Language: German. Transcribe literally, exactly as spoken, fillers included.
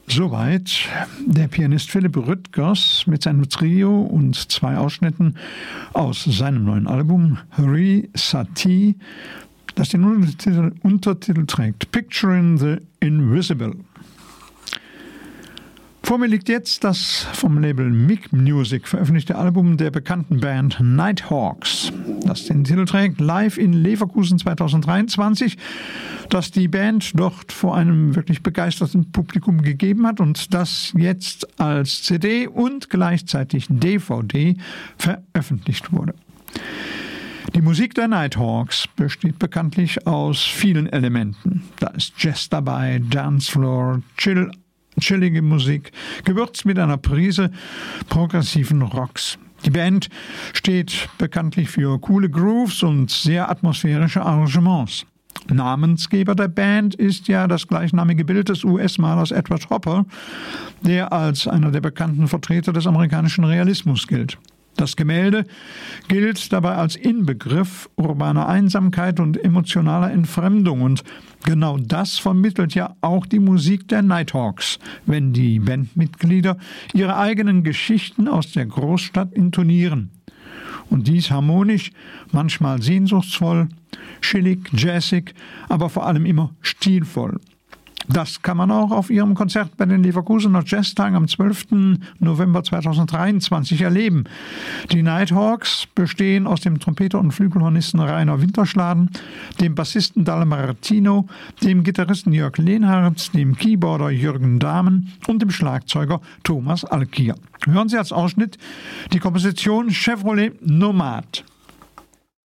Soweit der Pianist Philipp Rüttgers mit seinem Trio und zwei Ausschnitten aus seinem neuen Album Re-Satie, das den Untertitel, Untertitel trägt Picturing the Invisible. Vor mir liegt jetzt das vom Label Mic Music veröffentlichte Album der bekannten Band Nighthawks, das den Titel trägt Live in Leverkusen zweitausenddreiundzwanzig, das die Band dort vor einem wirklich begeisterten Publikum gegeben hat und das jetzt als C D und gleichzeitig D V D veröffentlicht wurde. Die Musik der Nighthawks besteht bekanntlich aus vielen Elementen. Da ist Jazz dabei, Dancefloor, Chill, chillige Musik, gewürzt mit einer Prise progressiven Rocks. Die Band steht bekanntlich für coole Grooves und sehr atmosphärische Arrangements. Namensgeber der Band ist ja das gleichnamige Bild des U S-Malers Edward Hopper, der als einer der bekannten Vertreter des amerikanischen Realismus gilt. Das Gemälde gilt dabei als Inbegriff urbaner Einsamkeit und emotionaler Entfremdung und genau das vermittelt ja auch die Musik der Nighthawks, wenn die Bandmitglieder ihre eigenen Geschichten aus der Großstadt intonieren. Und dies harmonisch, manchmal sehnsuchtsvoll, chillig, jazzig, aber vor allem immer stilvoll. Das kann man auch auf ihrem Konzert bei den Leverkusener Jazztagen am zwölften November zweitausenddreiundzwanzig erleben. Die Nighthawks bestehen aus dem Trompeter und Flügelhornisten Rainer Winterschladen, dem Bassisten Dalle Martino, dem Gitarristen Jörg Lehnhardt, dem Keyboarder Jürgen Dahmen und dem Schlagzeuger Thomas Alkier. Hören Sie als Ausschnitt die Komposition Chevrolet Nomad.